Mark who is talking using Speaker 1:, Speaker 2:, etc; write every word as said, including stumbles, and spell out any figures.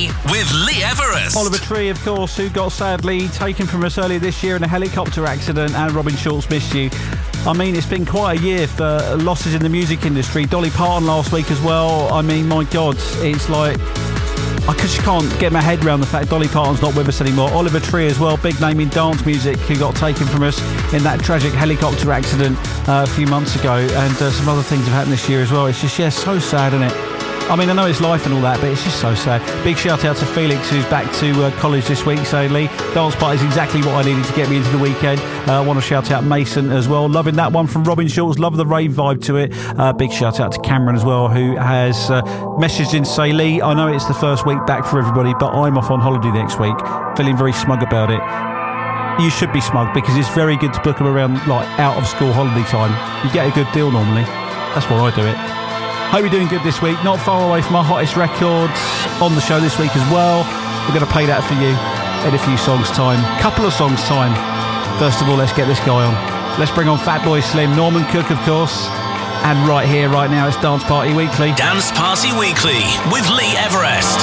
Speaker 1: with Lee Everest.
Speaker 2: Oliver Tree, of course, who got sadly taken from us earlier this year in a helicopter accident, and Robin Schulz, missed you. I mean, it's been quite a year for losses in the music industry. Dolly Parton last week as well. I mean, my God, it's like... I just can't get my head around the fact Dolly Parton's not with us anymore. Oliver Tree as well, big name in dance music, who got taken from us in that tragic helicopter accident uh, a few months ago. And uh, some other things have happened this year as well. It's just, yeah, so sad, isn't it? I mean, I know it's life and all that, but it's just so sad. Big shout out to Felix, who's back to uh, college this week. So, Lee, dance party is exactly what I needed to get me into the weekend. Uh, I want to shout out Mason as well. Loving that one from Robin Schulz. Love the rave vibe to it. Uh, big shout out to Cameron as well, who has uh, messaged in to say, Lee, I know it's the first week back for everybody, but I'm off on holiday next week. Feeling very smug about it. You should be smug, because it's very good to book them around like out of school holiday time. You get a good deal normally. That's why I do it. Hope you're doing good this week. Not far away from our hottest records on the show this week as well. We're going to play that for you in a few songs' time. Couple of songs' time. First of all, let's get this guy on. Let's bring on Fatboy Slim, Norman Cook, of course. And right here, right now, it's Dance Party Weekly.
Speaker 1: Dance Party Weekly with Lee Everest.